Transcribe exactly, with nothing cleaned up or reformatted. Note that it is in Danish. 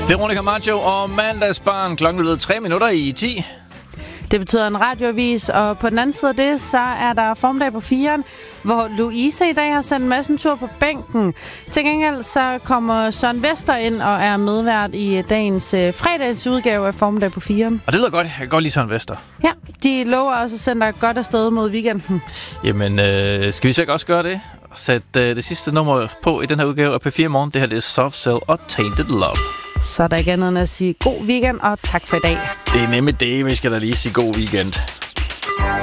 Veronica Maggio og Mandagsbarn. Klokken er blevet tre minutter i ti. Det betyder en radioavis, og på den anden side af det, så er der formiddag på firen, hvor Louise i dag har sendt en masse tur på bænken. Til gengæld så kommer Søren Vester ind og er medvært i dagens øh, fredags udgave af formiddag på firen. Og det lyder godt. Jeg kan godt lide Søren Vester. Ja, de lover også at sende dig godt afsted mod weekenden. Jamen, øh, skal vi så ikke også gøre det? Sæt øh, det sidste nummer på i den her udgave af P fire Morgen. Det her det er Soft Cell og Tainted Love. Så er der ikke andet end at sige god weekend, og tak for i dag. Det er nemlig det, vi skal da lige sige god weekend.